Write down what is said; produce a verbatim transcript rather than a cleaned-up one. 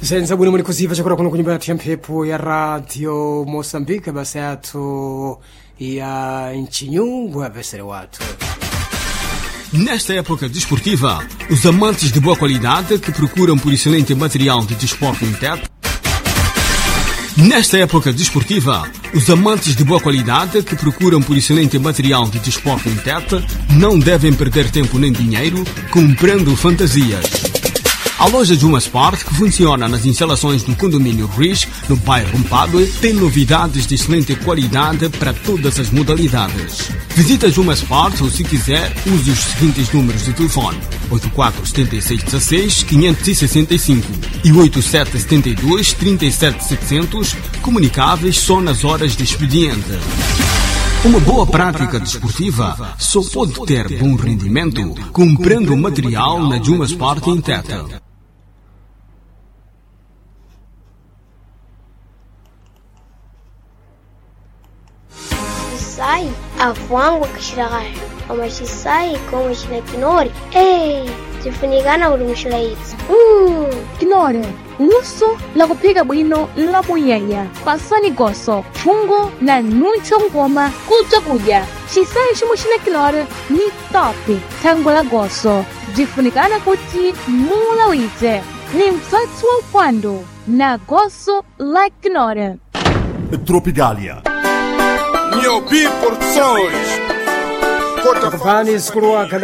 senza bwino muri kuziva chakura kuno kunyumba yathu ya mphepo ya radio Moçambique, basa yathu ya Nchinyungu, avesere watu. Nesta época desportiva, os amantes de boa qualidade que procuram por excelente material de desporto interno. Nesta época desportiva, os amantes de boa qualidade que procuram por excelente material de desporto interno não devem perder tempo nem dinheiro comprando fantasias. A loja Juma Sport, que funciona nas instalações do condomínio Riz, no bairro Mpadue, tem novidades de excelente qualidade para todas as modalidades. Visita Juma Sport ou, se quiser, use os seguintes números de telefone: oito quatro sete seis um seis cinco seis cinco e oito sete sete dois três sete sete zero zero, comunicáveis só nas horas de expediente. Uma boa prática desportiva só pode ter bom rendimento comprando material na Juma Sport Inteta. Sai avwangu kishiragai amashisai como shinakinori eh tifunigana ulumshiraitsi mm kinore luso la kuphika bwino la muyaya pasani goso fungo na nuncho ngoma kuja kuja chisai chimo shinakinore ni topi tango la goso tifunigana kuti mula wite ni msatsu wa kwando na goso la kinore. Tropicalia Niobi Porções Kutafani skuru